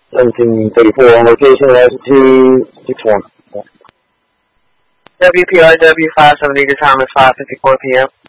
1734 on location, altitude 6-1. WPRW 570 to Thomas 5:54 p.m.